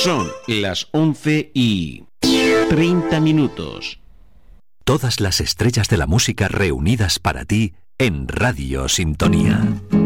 Son las 11:30. Todas las estrellas de la música reunidas para ti en Radio Sintonía.